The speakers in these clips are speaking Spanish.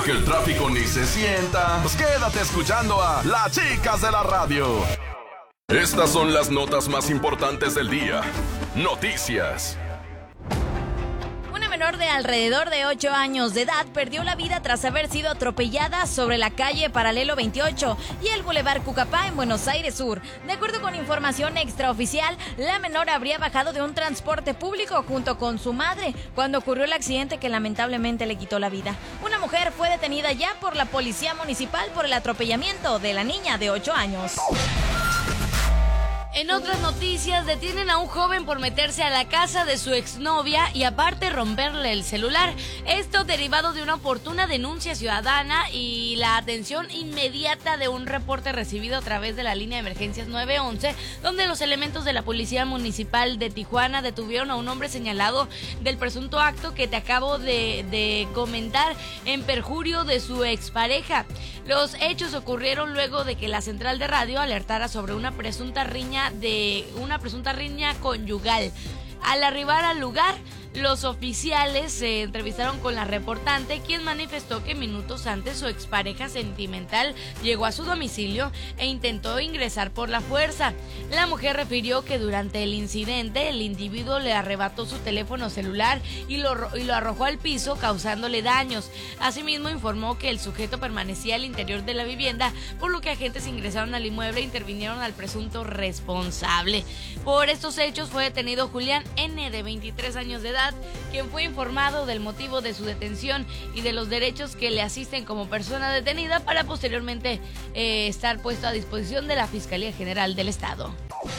que el tráfico ni se sienta, pues quédate escuchando a Las Chicas de la Radio. Estas son las notas más importantes del día. Noticias. Una menor de alrededor de 8 años de edad perdió la vida tras haber sido atropellada sobre la calle Paralelo 28 y el Boulevard Cucapá en Buenos Aires Sur. De acuerdo con información extraoficial, la menor habría bajado de un transporte público junto con su madre cuando ocurrió el accidente que lamentablemente le quitó la vida. Una mujer fue detenida ya por la policía municipal por el atropellamiento de la niña de 8 años. En otras noticias, detienen a un joven por meterse a la casa de su exnovia y aparte romperle el celular. Esto derivado de una oportuna denuncia ciudadana y la atención inmediata de un reporte recibido a través de la línea de emergencias 911, donde los elementos de la Policía Municipal de Tijuana detuvieron a un hombre señalado del presunto acto que te acabo de comentar en perjurio de su expareja. Los hechos ocurrieron luego de que la central de radio alertara sobre una presunta riña conyugal. Al arribar al lugar, los oficiales se entrevistaron con la reportante, quien manifestó que minutos antes su expareja sentimental llegó a su domicilio e intentó ingresar por la fuerza. La mujer refirió que durante el incidente el individuo le arrebató su teléfono celular y lo arrojó al piso, causándole daños. Asimismo, informó que el sujeto permanecía al interior de la vivienda, por lo que agentes ingresaron al inmueble e intervinieron al presunto responsable. Por estos hechos fue detenido Julián N., de 23 años de edad, quien fue informado del motivo de su detención y de los derechos que le asisten como persona detenida para posteriormente estar puesto a disposición de la Fiscalía General del Estado.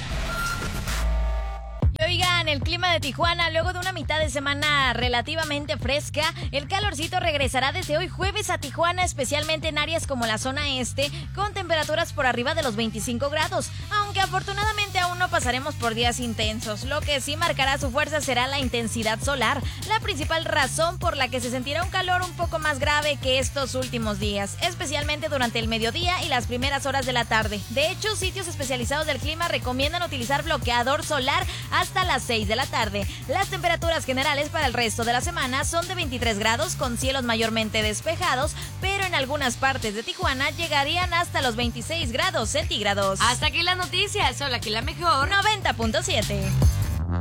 Oigan, el clima de Tijuana, luego de una mitad de semana relativamente fresca, el calorcito regresará desde hoy jueves a Tijuana, especialmente en áreas como la zona este, con temperaturas por arriba de los 25 grados, aunque afortunadamente aún no pasaremos por días intensos. Lo que sí marcará su fuerza será la intensidad solar, la principal razón por la que se sentirá un calor un poco más grave que estos últimos días, especialmente durante el mediodía y las primeras horas de la tarde. De hecho, sitios especializados del clima recomiendan utilizar bloqueador solar hasta las 6 de la tarde. Las temperaturas generales para el resto de la semana son de 23 grados con cielos mayormente despejados, pero en algunas partes de Tijuana llegarían hasta los 26 grados centígrados. Hasta aquí la noticia, solo aquí la mejor 90.7.